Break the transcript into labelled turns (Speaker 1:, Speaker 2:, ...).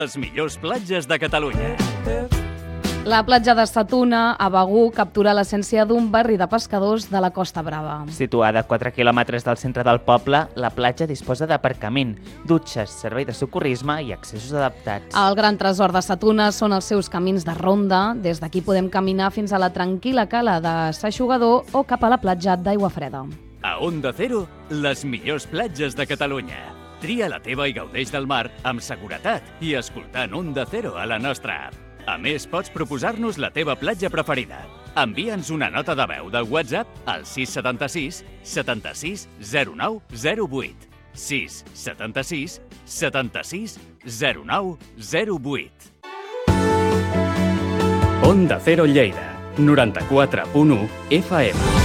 Speaker 1: Les millors platges de Catalunya.
Speaker 2: La platja de Sa-Tuna, a Begur, captura l'essència d'un barri de pescadors de la Costa Brava.
Speaker 3: Situada a 4 quilòmetres del centre del poble, la platja disposa d'aparcament, dutxes, servei de socorrisme i accessos adaptats.
Speaker 2: El gran tresor de Sa-Tuna són els seus camins de ronda. Des d'aquí podem caminar fins a la tranquil·la cala de S'Aixugador o cap a la platja d'Aigua Freda.
Speaker 1: A Onda Cero, les millors platges de Catalunya. Tria la teva i gaudeix del mar amb seguretat i escoltant Onda Cero a la nostra app. A més, pots proposar-nos la teva platja preferida. Envia'ns una nota de veu de WhatsApp al 676 76 09 08. 676 76 09 08. Onda Cero Lleida, 94.1 FM.